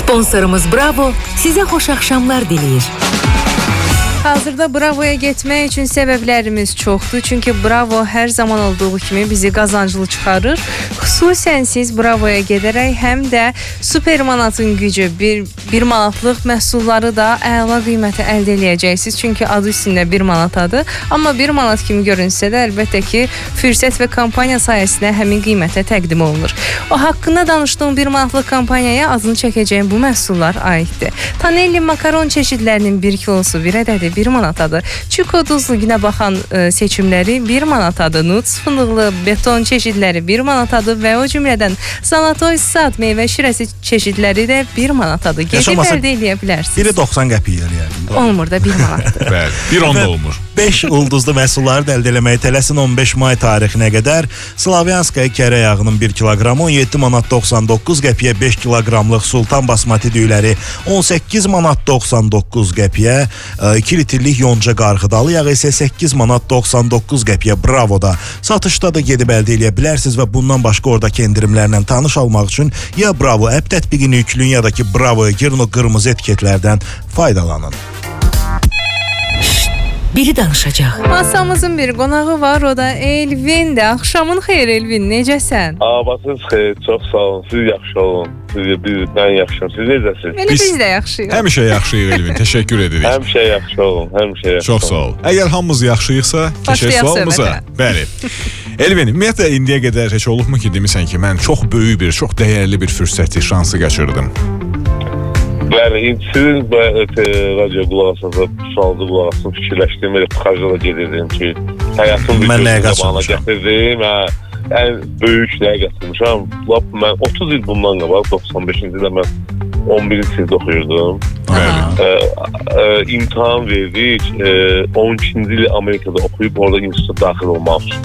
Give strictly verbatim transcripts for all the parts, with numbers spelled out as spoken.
Sponsorumuz Bravo sizə xoş axşamlar diləyir. Hazırda Bravo'ya getmək üçün səbəblərimiz çoxdur. Çünki Bravo hər zaman olduğu kimi bizi qazanclı çıxarır. Xüsusən siz Bravo'ya gedərək həm də supermanatın gücü, bir, bir manatlıq məhsulları da əla qiyməti əldə edəcəksiniz. Çünki adı üstündə bir manatadır. Amma bir manat kimi görünsə də əlbəttə ki, fürsət və kampaniya sayəsində həmin qiymətə təqdim olunur. O haqqında danışdığım bir manatlıq kampaniyaya adını çəkəcəyim bu məhsullar aiddir. Tanelli makaron çeşidlərinin bir kilosu bir ədədi bir manatadır. Çiko duzlu günə baxan e, seçimləri bir manatadır. Nuts fındıqlı beton çeşidləri bir manatadır və o cümlədən Salatoy sad meyvə şirəsi çeşidləri də bir manatadır. Gedib əldə edə bilərsiniz. biri doxsan qəpik yer yəni. Olmur da bir manatdır. Bəli, bir onda olmur. beş ulduzlu məhsulları da əldə eləməyə tələsin. on beş may tarixinə qədər Slavyanskaya kərə yağının bir kiloqramı on yeddi manat doxsan doqquz qəpiyə, beş kiloqramlıq Sultan basmati düyləri on səkkiz manat doxsan doqquz qəpiyə, iki litrlik yonca qarğıdalı yağı isə səkkiz manat doxsan doqquz qəpiyə Bravo'da satışda da gedib əldə edə bilərsiniz və bundan başqa oradakı endirimlərlə tanış olmaq üçün ya Bravo app tətbiqini yüklün ya da ki Bravo'ya girin, o qırmızı etiketlərdən faydalanın. Biri danışacaq. Masamızın bir qonağı var, o da Elvin də. Axşamın xeyir Elvin, necəsən? Abasınız xeyir, çox sağ olun, siz yaxşı olun. Siz, biz, mən yaxşıyım, siz necəsiniz? Elə biz, biz də yaxşıyıq. Həmişə yaxşıyıq Elvin, təşəkkür edirik. Həmişə yaxşı olun, həmişə yaxşı olun. Çox sağ ol. Əgər hamımız yaxşıyıqsa, keçək sualımıza. Bəli. Elvin, ümumiyyətlə indiyə qədər heç olubmu ki, demisən ki, mən çox böyük bir, çox dəyərli bir fürsəti, şansı qaçırdım? Bəli, sizin radyo qulaq asasında, sualda qulaq asasında fikirləşdiyim, elə tıxacda da gedirdim ki, həyatım bir qabağına gətirdim, ən böyük nəyə gətirmişəm. Mən otuz il bundan qabaq, doxsan beşinci ildə mən on birinci sinifdə oxuyurdum. İmtahan verdik, on ikinci ili Amerikada oxuyub, orada instituta daxil olmaq üçün.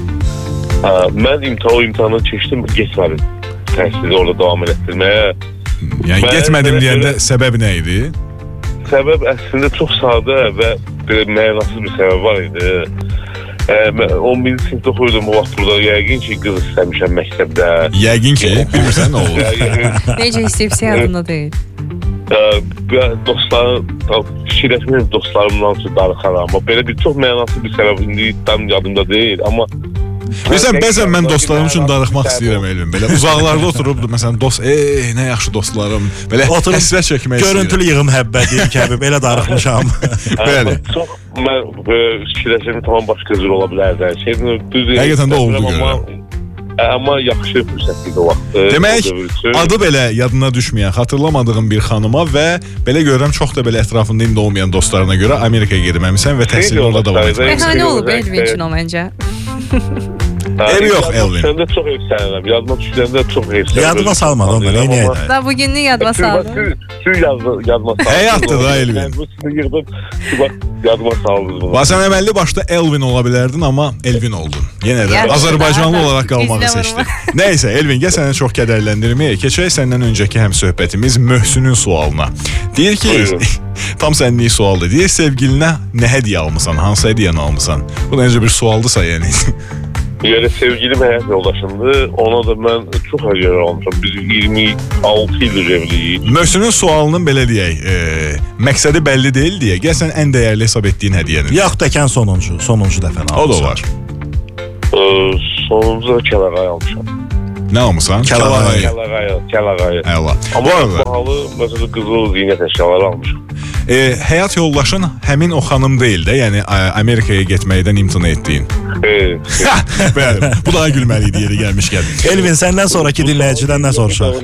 Mən imtahan, imtahanı keçdim, getmədim. Təhsili orada davam etdirməyə. Yəni getmədim deyəndə səbəb nə idi? Səbəb əslində çox sadə və mənasız bir səbəb var idi. on birinci sinifdə oxuyordum o vaxt burada. Yəqin ki, qız istəmişəm məktəbdə. Yəqin ki, bilmirsən nə olur? Necə istəyibsə yadında deyil. Dostlarım, fikirləşməyəm dostlarımdan üçün darıxaram. Belə bir çox mənasız bir səbəb indi tam yadımda deyil, amma Bilirsən, bəzən mən dostlarım üçün darıxmaq istəyirəm Elvin. Belə uzaqlarda oturub, məsələn, dost, ey, nə yaxşı dostlarım. Belə həsrət çəkmək istəyirəm. Görüntülü yığım həbbədi, kəbi, belə darıxmışam. Bəli. Çox, mən fikirləşəm tamam başqa cür ola bilərdi. Həqiqətən də oldu görürəm. Amma yaxşı fürsət idi o vaxt. Demək, adı belə yadına düşməyən, xatırlamadığım bir xanıma və belə görürəm, çox da belə ətrafında indi olmayan dostlarına görə Amerikaya gedməmisən və təhsilini orada davam etməlisən. Məhani olub Elvin üçün o məncə. Ev yox, Elvin. Yadıma düşəndə çox efsənələm. Yadıma düşəndə çox efsənələm. Yadıma salmadı onda, nə nəyədir? Da bugününü yadıma saldı. Şu yadıma saldı. Həyatdır da Elvin. Mən bu sini yığdım, yadıma saldınız bunu. Sən əməlli başda Elvin ola bilərdin, amma Elvin oldun. Yenə də Azərbaycanlı olaraq qalmağı seçdin. Nəysə, Elvin, gəl səni çox kədərləndirməyə. Keçək səndən öncəki həm söhbətimiz Möhsünün sualına. Deyir ki, tam sənlik sualdır. Deyir, sevgilinə nə hədiyyə almısan, hansı hədiyyəni almısan? Bu da necə bir sualdısa, yəni. Yəni, sevgilim həyat yoldaşımdır. Ona da mən çox hədiyyə almışam. Biz iyirmi altı ildir evliyik. Möhsünün sualının belə deyək, e, məqsədi bəlli deyil deyə, gəl sən ən dəyərli hesab etdiyin hədiyyəni. Yaxud təkən sonuncu, sonuncu dəfəni almışam. O da var. E, sonuncu da kəlağay almışam. Nə almışsan? Kəlağayı. Kəlağayı, kəlağayı. Əla. Amma bahalı, məsələn, qızıl zinət əşyaları almışam. E, həyat yoldaşın həmin o xanım deyil də, yəni Amerikaya getməkdən imtina etdiyin. Evet. Bəli, bu daha gülməli idi yeri gəlmişkən. Elvin, səndən sonraki dinləyicidən nə soruşaq?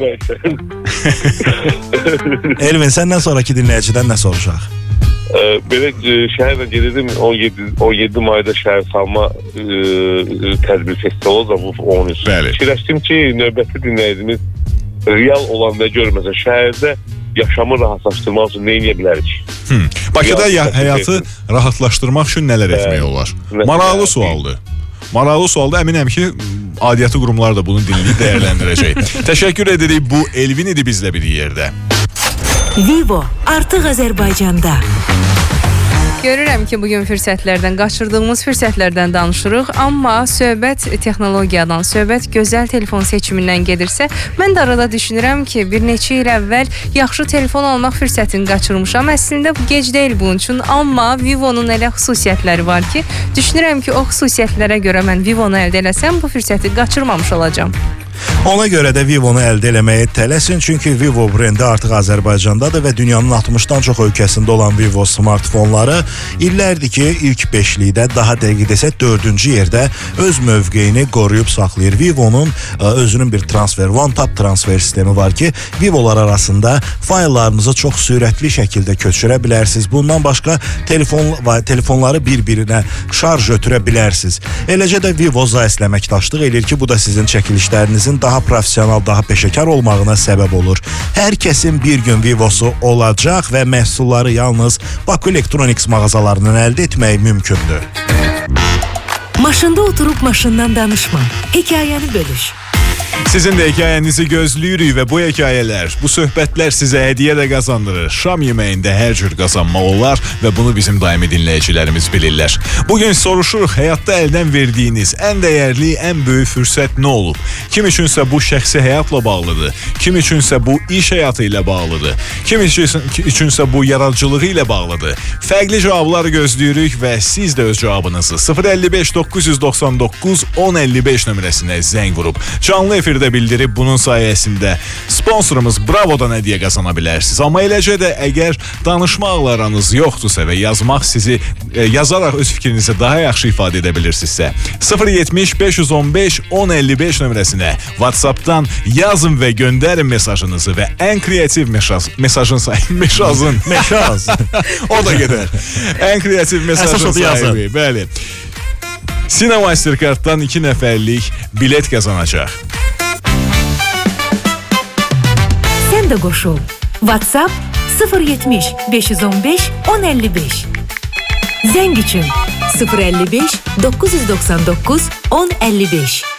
Elvin, səndən sonraki dinləyicidən nə soruşaq? Ee, belə şəhərlə gedirdim, on yeddi mayda şəhər salma e, tədbir festivalı da bu on üç. Fikirləşdim ki, növbəti dinləyicimiz real olan və görməsə şəhərdə yaşamı rahatlaşdırmaq üçün nə edə bilərik? Hmm. Bakıda ya, həyatı rahatlaşdırmaq üçün nələr etmək olar? Maraqlı sualdır. Maraqlı sualda əminəm ki, adiyyəti qurumlar da bunu dinləyib dəyərləndirəcək. Təşəkkür edirik, bu Elvin idi bizlə bir yerdə. Vivo artıq Azərbaycanda. Görürəm ki, bugün fürsətlərdən, qaçırdığımız fürsətlərdən danışırıq, amma söhbət texnologiyadan, söhbət gözəl telefon seçimindən gedirsə, mən də arada düşünürəm ki, bir neçə il əvvəl yaxşı telefon almaq fürsətini qaçırmışam. Əslində bu gec deyil bunun üçün, amma Vivo'nun elə xüsusiyyətləri var ki, düşünürəm ki, o xüsusiyyətlərə görə mən Vivo'nu əldə eləsəm, bu fürsəti qaçırmamış olacam. Ona görə də Vivo'nu əldə eləməyə tələsin, çünki Vivo brendi artıq Azərbaycandadır və dünyanın altmışdan çox ölkəsində olan Vivo smartfonları illərdir ki, ilk beşlikdə, daha dəqiq desə dördüncü yerdə öz mövqeyini qoruyub saxlayır. Vivo'nun özünün bir transfer, one-tap transfer sistemi var ki, Vivo'lar arasında fayllarınızı çox sürətli şəkildə köçürə bilərsiniz. Bundan başqa telefon telefonları bir-birinə şarj ötürə bilərsiniz. Eləcə də Vivo Zeiss ilə əməkdaşlıq edir ki, bu da sizin çəkilişlərinizin daha profesional, daha peşəkar olmağına səbəb olur. Hər kəsin bir gün Vivo'su olacaq və məhsulları yalnız Baku Electronics mağazalarından əldə etmək mümkündür. Maşında oturup maşından danışma. Hekayəni bölüş. Sizin də hekayənizi gözləyirik və bu hekayələr, bu söhbətlər sizə hədiyyə də qazandırır. Şam yeməyində hər cür qazanmaq olar və bunu bizim daimi dinləyicilərimiz bilirlər. Bugün soruşuruq, həyatda əldən verdiyiniz ən dəyərli, ən böyük fürsət nə olub? Kim üçünsə bu şəxsi həyatla bağlıdır, kim üçünsə bu iş həyatı ilə bağlıdır, kim üçünsə bu yaradıcılığı ilə bağlıdır. Fərqli cavabları gözləyirik və siz də öz cavabınızı sıfır əlli beş doqquz yüz doxsan doqquz on əlli beş nömrəsinə zəng vurub canlı efirdə bildirib bunun sayəsində sponsorumuz Bravo'dan hədiyyə qazana bilərsiniz. Amma eləcə də əgər danışmaqla aranız yoxdursa və yazmaq sizi e, yazaraq öz fikrinizi daha yaxşı ifadə edə bilirsinizsə sıfır yetmiş beş yüz on beş on əlli beş nömrəsinə WhatsApp'dan yazın və göndərin mesajınızı və ən kreativ mesaj, mesajın sahibi mesajın Mesaj. o da gedər. Ən kreativ mesajın sahibi. Bəli. Sina Mastercard'dan iki nəfərlik bilet qazanacaq. Sən də qoşul. WhatsApp sıfır yetmiş beş yüz on beş on əlli beş. Zəng üçün sıfır əlli beş doqquz yüz doxsan doqquz on əlli beş.